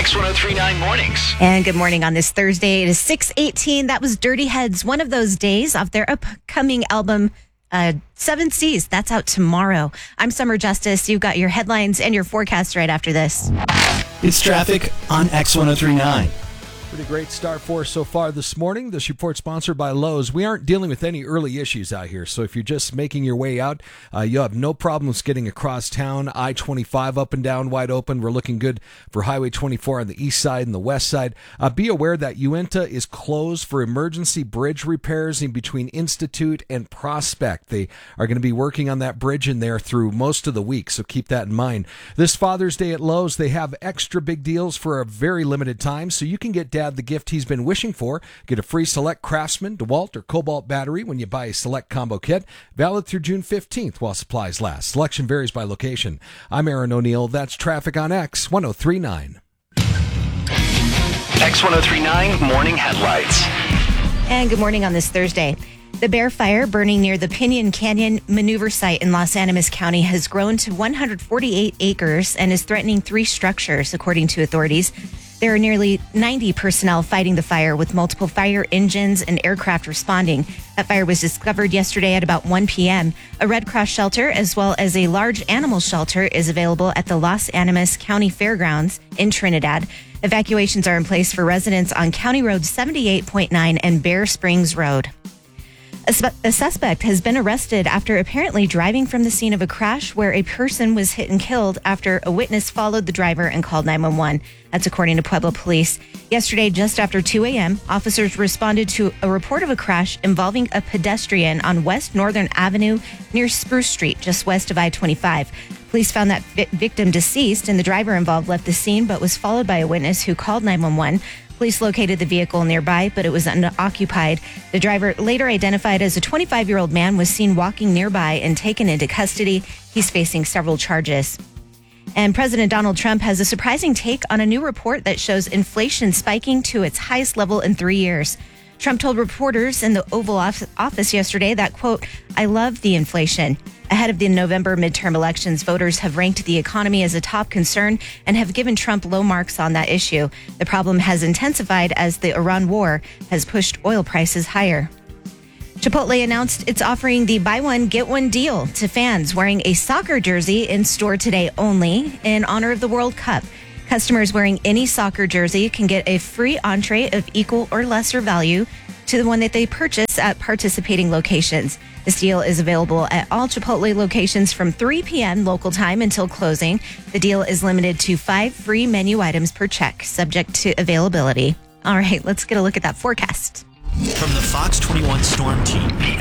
X1039 Mornings. And good morning on this Thursday. It is 6:18. That was Dirty Heads, One of Those Days, off their upcoming album, Seven Seas. That's out tomorrow. I'm Summer Justice. You've got your headlines and your forecast right after this. It's traffic on X1039. Pretty great start for us so far this morning. This report sponsored by Lowe's. We aren't dealing with any early issues out here, so if you're just making your way out, you'll have no problems getting across town. I-25 up and down, wide open. We're looking good for Highway 24 on the east side and the west side. Be aware that Uinta is closed for emergency bridge repairs in between Institute and Prospect. They are going to be working on that bridge in there through most of the week, so keep that in mind. This Father's Day at Lowe's, they have extra big deals for a very limited time, so you can get Dad the gift he's been wishing for. Get a free Select Craftsman, DeWalt, or Cobalt battery when you buy a Select combo kit. Valid through June 15th while supplies last. Selection varies by location. I'm Aaron O'Neill. That's traffic on X1039. X1039 Morning Headlights. And good morning on this Thursday. The Bear Fire burning near the Pinyon Canyon Maneuver Site in Los Animas County has grown to 148 acres and is threatening 3 structures, according to authorities. There are nearly 90 personnel fighting the fire, with multiple fire engines and aircraft responding. That fire was discovered yesterday at about 1 p.m. A Red Cross shelter, as well as a large animal shelter, is available at the Los Animas County Fairgrounds in Trinidad. Evacuations are in place for residents on County Road 78.9 and Bear Springs Road. A suspect has been arrested after apparently driving from the scene of a crash where a person was hit and killed after a witness followed the driver and called 911. That's according to Pueblo Police. Yesterday, just after 2 a.m., officers responded to a report of a crash involving a pedestrian on West Northern Avenue near Spruce Street, just west of I-25. Police found that victim deceased, and the driver involved left the scene but was followed by a witness who called 911. Police located the vehicle nearby, but it was unoccupied. The driver, later identified as a 25-year-old man, was seen walking nearby and taken into custody. He's facing several charges. And President Donald Trump has a surprising take on a new report that shows inflation spiking to its highest level in 3 years. Trump told reporters in the Oval Office yesterday that, quote, "I love the inflation." Ahead of the November midterm elections, voters have ranked the economy as a top concern and have given Trump low marks on that issue. The problem has intensified as the Iran war has pushed oil prices higher. Chipotle announced it's offering the buy one, get one deal to fans wearing a soccer jersey in store today only in honor of the World Cup. Customers wearing any soccer jersey can get a free entree of equal or lesser value to the one that they purchase at participating locations. This deal is available at all Chipotle locations from 3 p.m. local time until closing. The deal is limited to 5 free menu items per check, subject to availability. All right, let's get a look at that forecast. From the Fox 21 Storm Team, the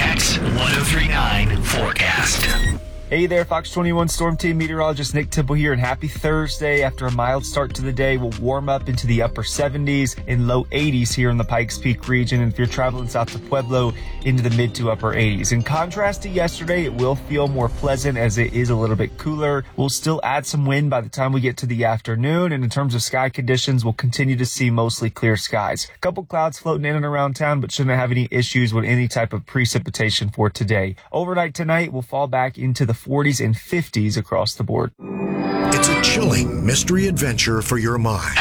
X1039 forecast. Hey there, Fox 21 Storm Team meteorologist Nick Temple here, and happy Thursday. After a mild start to the day, we'll warm up into the upper 70s and low 80s here in the Pikes Peak region. And if you're traveling south to Pueblo, into the mid to upper 80s. In contrast to yesterday, it will feel more pleasant as it is a little bit cooler. We'll still add some wind by the time we get to the afternoon. And in terms of sky conditions, we'll continue to see mostly clear skies. A couple clouds floating in and around town, but shouldn't have any issues with any type of precipitation for today. Overnight tonight, we'll fall back into the 40s and 50s across the board. It's a chilling mystery adventure for your mind.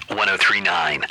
X1039.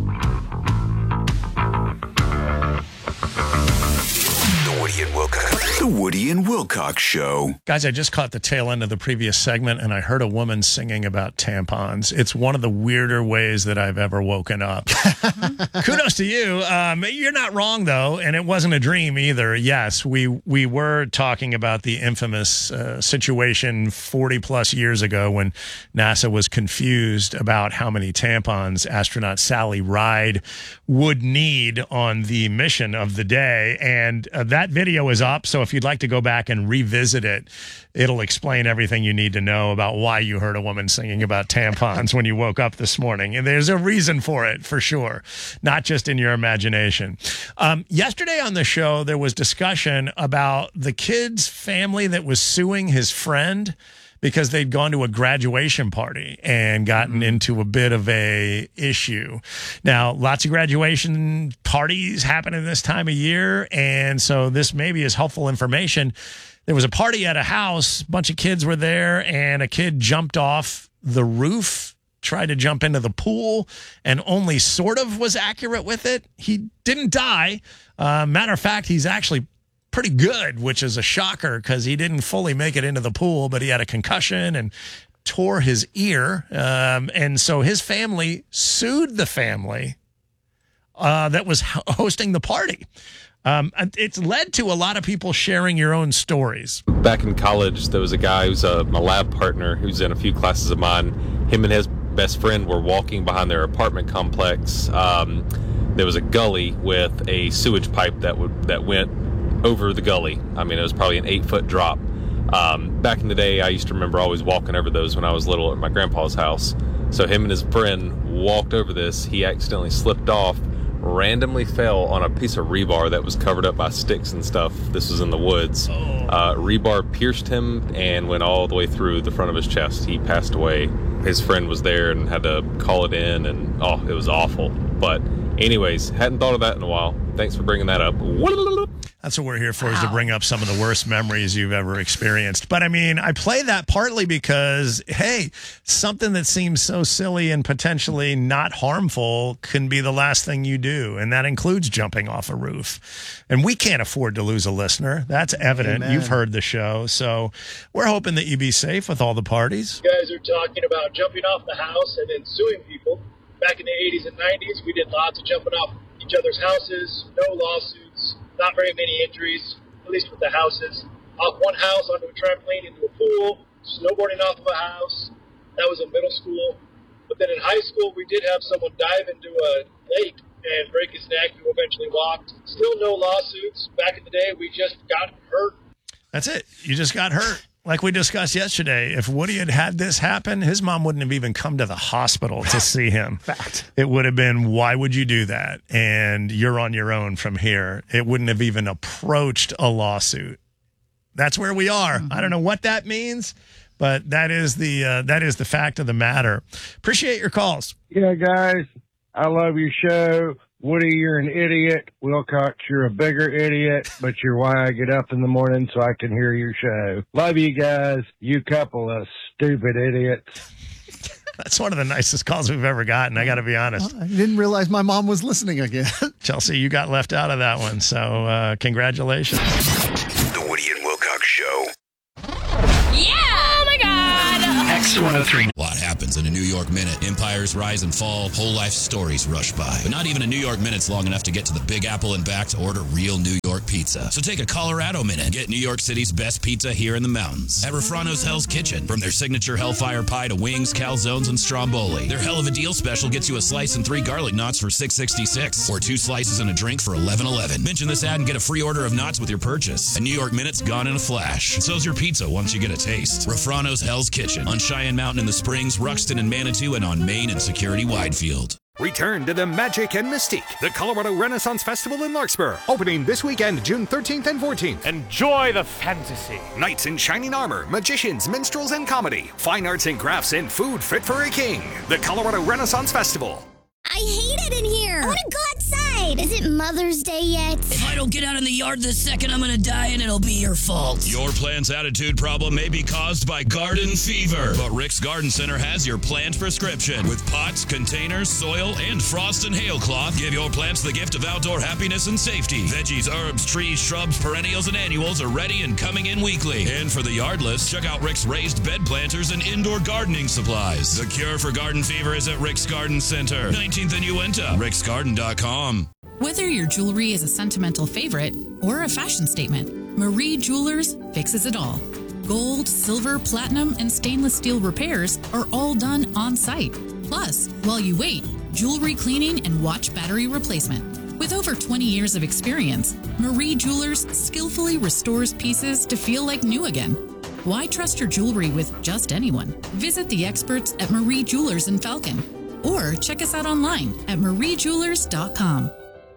The Woody and Wilcox Show. Guys, I just caught the tail end of the previous segment, and I heard a woman singing about tampons. It's one of the weirder ways that I've ever woken up. Kudos to you. You're not wrong, though, and it wasn't a dream either. Yes, we were talking about the infamous situation 40-plus years ago when NASA was confused about how many tampons astronaut Sally Ride would need on the mission of the day, and that video is up, so if you'd like to go back and revisit it, it'll explain everything you need to know about why you heard a woman singing about tampons when you woke up this morning. And there's a reason for it, for sure, not just in your imagination. Yesterday on the show, there was discussion about the kid's family that was suing his friend because they'd gone to a graduation party and gotten into a bit of a issue. Now, lots of graduation parties happen in this time of year, and so this maybe is helpful information. There was a party at a house, a bunch of kids were there, and a kid jumped off the roof tried to jump into the pool and only sort of was accurate with it. He didn't die. Matter of fact, he's actually pretty good, which is a shocker because he didn't fully make it into the pool, but he had a concussion and tore his ear. And so his family sued the family that was hosting the party. It's led to a lot of people sharing your own stories. Back in college, there was a guy who's my lab partner who's in a few classes of mine. Him and his best friend were walking behind their apartment complex. There was a gully with a sewage pipe that went over the gully. I mean, it was probably an 8-foot drop. Back in the day, I used to remember always walking over those when I was little at my grandpa's house. So him and his friend walked over this. He accidentally slipped off, randomly fell on a piece of rebar that was covered up by sticks and stuff. This was in the woods. Rebar pierced him and went all the way through the front of his chest. He passed away. His friend was there and had to call it in, and it was awful. But anyways, hadn't thought of that in a while. Thanks for bringing that up. That's what we're here for, is to bring up some of the worst memories you've ever experienced. But I mean, I play that partly because, hey, something that seems so silly and potentially not harmful can be the last thing you do. And that includes jumping off a roof. And we can't afford to lose a listener. That's evident. Amen. You've heard the show. So we're hoping that you be safe with all the parties. You guys are talking about jumping off the house and then suing people. Back in the 80s and 90s, we did lots of jumping off each other's houses, no lawsuits. Not very many injuries, at least with the houses. Off one house, onto a trampoline, into a pool, snowboarding off of a house. That was in middle school. But then in high school, we did have someone dive into a lake and break his neck, who eventually walked. Still no lawsuits. Back in the day, we just got hurt. That's it. You just got hurt. Like we discussed yesterday, if Woody had this happen, his mom wouldn't have even come to the hospital to see him. Fact. It would have been, why would you do that? And you're on your own from here. It wouldn't have even approached a lawsuit. That's where we are. I don't know what that means, but that is the fact of the matter. Appreciate your calls. Yeah, guys, I love your show. Woody, you're an idiot. Wilcox, you're a bigger idiot, but you're why I get up in the morning so I can hear your show. Love you guys, you couple of stupid idiots. That's one of the nicest calls we've ever gotten, I got to be honest. I didn't realize my mom was listening again. Chelsea, you got left out of that one, so congratulations. The Woody and Wilcox Show. X103. A lot happens in a New York minute. Empires rise and fall. Whole life stories rush by. But not even a New York minute's long enough to get to the Big Apple and back to order real New York pizza. So take a Colorado minute. Get New York City's best pizza here in the mountains. At Refrano's Hell's Kitchen. From their signature Hellfire Pie to wings, calzones, and stromboli. Their Hell of a Deal special gets you a slice and 3 garlic knots for $6.66. Or 2 slices and a drink for $11.11. Mention this ad and get a free order of knots with your purchase. A New York minute's gone in a flash. So's your pizza once you get a taste. Refrano's Hell's Kitchen. On Cheyenne Mountain in the Springs, Ruxton and Manitou, and on Main and Security Widefield. Return to the magic and mystique. The Colorado Renaissance Festival in Larkspur. Opening this weekend, June 13th and 14th. Enjoy the fantasy. Knights in shining armor, magicians, minstrels, and comedy. Fine arts and crafts and food fit for a king. The Colorado Renaissance Festival. I hate it in here. I want to go outside. Is it Mother's Day yet? If I don't get out in the yard this second, I'm going to die and it'll be your fault. Your plant's attitude problem may be caused by garden fever. But Rick's Garden Center has your plant prescription. With pots, containers, soil, and frost and hail cloth, give your plants the gift of outdoor happiness and safety. Veggies, herbs, trees, shrubs, perennials, and annuals are ready and coming in weekly. And for the yardless, check out Rick's raised bed planters and indoor gardening supplies. The cure for garden fever is at Rick's Garden Center. 19th and Uinta. ricksgarden.com. Whether your jewelry is a sentimental favorite or a fashion statement, Marie Jewelers fixes it all. Gold, silver, platinum, and stainless steel repairs are all done on site. Plus, while you wait, jewelry cleaning and watch battery replacement. With over 20 years of experience, Marie Jewelers skillfully restores pieces to feel like new again. Why trust your jewelry with just anyone? Visit the experts at Marie Jewelers in Falcon. Or check us out online at mariejewelers.com.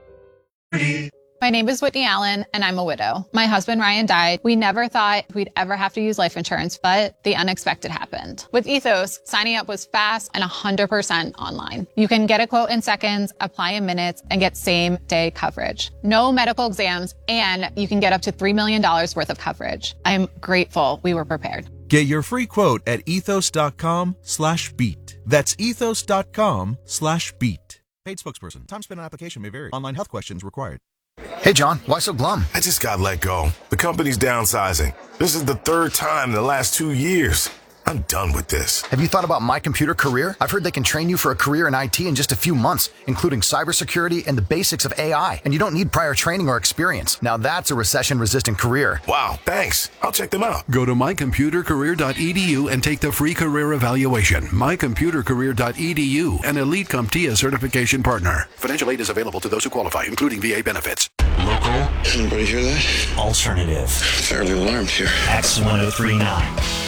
My name is Whitney Allen, and I'm a widow. My husband, Ryan, died. We never thought we'd ever have to use life insurance, but the unexpected happened. With Ethos, signing up was fast and 100% online. You can get a quote in seconds, apply in minutes, and get same-day coverage. No medical exams, and you can get up to $3 million worth of coverage. I'm grateful we were prepared. Get your free quote at ethos.com/beat. That's ethos.com/beat. Paid spokesperson. Time spent on application may vary. Online health questions required. Hey, John, why so glum? I just got let go. The company's downsizing. This is the third time in the last 2 years. I'm done with this. Have you thought about My Computer Career? I've heard they can train you for a career in IT in just a few months, including cybersecurity and the basics of AI. And you don't need prior training or experience. Now that's a recession-resistant career. Wow, thanks. I'll check them out. Go to mycomputercareer.edu and take the free career evaluation. mycomputercareer.edu, an Elite CompTIA certification partner. Financial aid is available to those who qualify, including VA benefits. Local. Anybody hear that? Alternative. Fairly alarmed here. X1039.